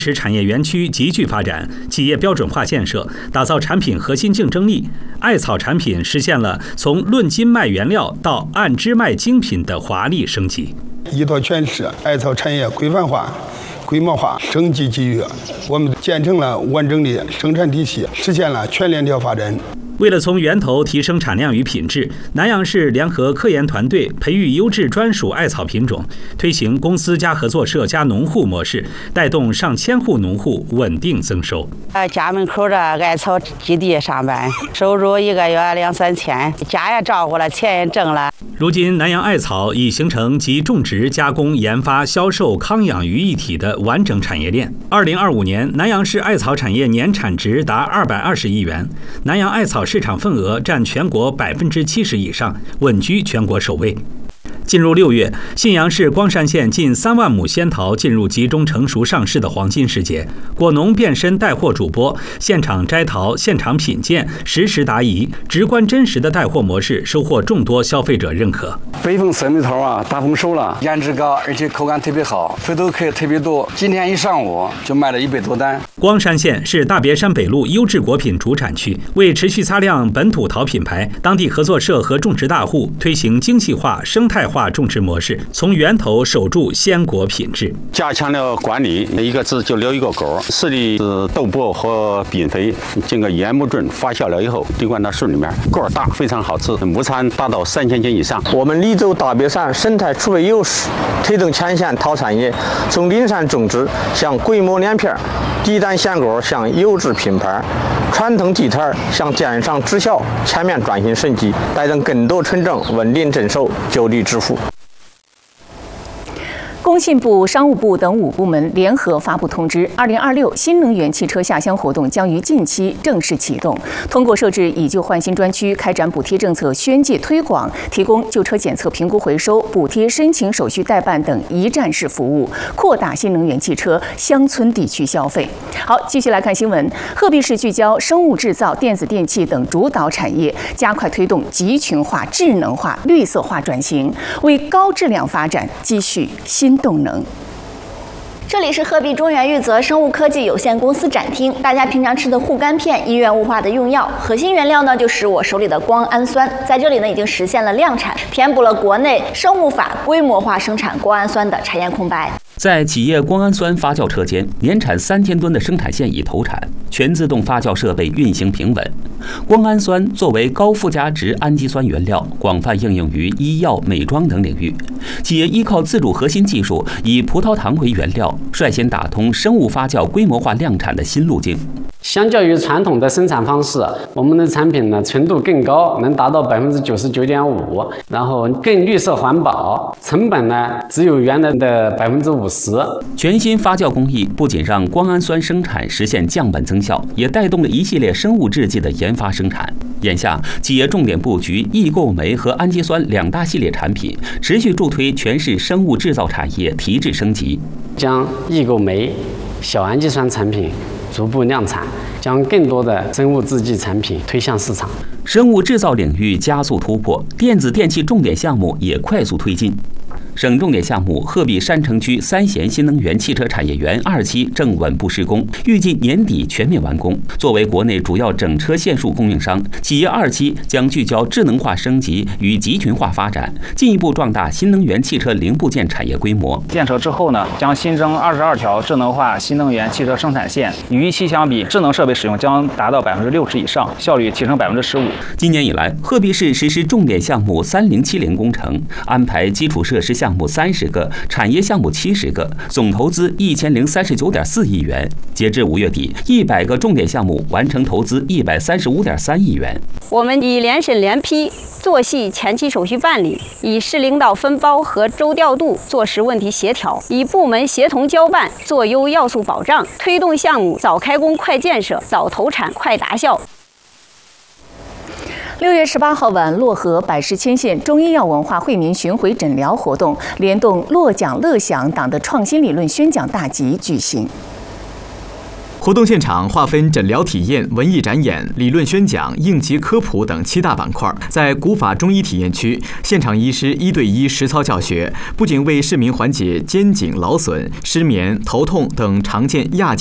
使产业园区急剧发展，企业标准化建设，打造产品核心竞争力。艾草产品实现了从论斤卖原料到按支卖精品的华丽升级。 依托全市艾草产业规范化、规模化升级机遇，我们建成了完整的生产体系，实现了全链条发展。 为了从源头提升产量与品质，南阳市联合科研团队培育优质专属艾草品种，推行公司加合作社加农户模式，带动上千户农户稳定增收。 家门口的艾草基地上班，收入1个月2、3千，家也照顾了，钱也挣了。 如今，南阳艾草已形成集种植、加工、研发、销售、康养于一体的完整产业链。2025年，南阳市艾草产业年产值达220亿元，南阳艾草市场份额占全国70%以上，稳居全国首位。进入6月，信阳市光山县近3万亩仙桃进入集中成熟上市的黄金时节，果农变身带货主播，现场摘桃、现场品鉴，实时答疑，直观真实的带货模式收获众多消费者认可。 北风色蜜桃啊，大丰收了，颜值高，而且口感特别好，回头客特别多。今天一上午就卖了100多单。 光山县是大别山北路优质果品主产区，为持续擦亮本土桃品牌，当地合作社和种植大户推行精细化、生态化种植模式，从源头守住鲜果品质， 加强了管理，一个字就留一个钩。施的是豆粕和饼肥，经过研磨准发酵了以后，滴灌到树里面，个儿大，非常好吃，亩产达到3000斤以上。 我们溧州大别山生态储备优势，推动全县桃产业从林山种植向规模连片，低单鲜果向优质品牌，传统地摊向电商直销全面转型升级，带动更多村镇稳定增收、就地致富。 工信部、商务部等5部门联合发布通知，2026新能源汽车下乡活动将于近期正式启动。通过设置以旧换新专区，开展补贴政策宣介推广，提供旧车检测、评估、回收、补贴申请手续代办等一站式服务，扩大新能源汽车乡村地区消费。好，继续来看新闻。鹤壁市聚焦生物制造、电子电器等主导产业，加快推动集群化、智能化、绿色化转型，为高质量发展积蓄新动能。 这里是鹤壁中原裕泽生物科技有限公司展厅，大家平常吃的护肝片、医院雾化的用药，核心原料呢就是我手里的光氨酸，在这里呢已经实现了量产，填补了国内生物法规模化生产光氨酸的产业空白。 在企业光氨酸发酵车间，年产3000吨的生产线已投产，全自动发酵设备运行平稳。光氨酸作为高附加值氨基酸原料，广泛应用于医药、美妆等领域。企业依靠自主核心技术，以葡萄糖为原料，率先打通生物发酵规模化量产的新路径。 相较于传统的生产方式，我们的产品呢纯度更高，能达到99.5%，然后更绿色环保，成本呢只有原来的50%。 全新发酵工艺不仅让光氨酸生产实现降本增效，也带动了一系列生物制剂的研发生产。眼下，企业重点布局异构酶和氨基酸2大系列产品，持续助推全市生物制造产业提质升级， 将异构酶、小氨基酸产品逐步量产，将更多的生物制剂产品推向市场。 生物制造领域加速突破，电子电器重点项目也快速推进。省重点项目鹤壁山城区3贤新能源汽车产业园2期正稳步施工，预计年底全面完工。作为国内主要整车线束供应商，企业2期将聚焦智能化升级与集群化发展，进一步壮大新能源汽车零部件产业规模。 建成之后呢，将新增22条智能化新能源汽车生产线，与预期相比，智能设备使用将达到60%以上，效率提升15%。 今年以来，鹤壁市实施重点项目3070工程，安排基础设施项目30个，产业项目70个，总投资1039.4亿元。截至5月底，100个重点项目完成投资135.3亿元。 我们以联审联批、做细前期手续办理，以市领导分包和周调度做实问题协调，以部门协同交办做优要素保障，推动项目早开工、快建设、早投产、快达效。 6月18号晚，漯河百世千县中医药文化惠民巡回诊疗活动联动“乐讲乐享”党的创新理论宣讲大集举行。 活动现场划分诊疗体验、文艺展演、理论宣讲、应急科普等7大板块。在古法中医体验区，现场医师1对1实操教学，不仅为市民缓解肩颈劳损、失眠、头痛等常见亚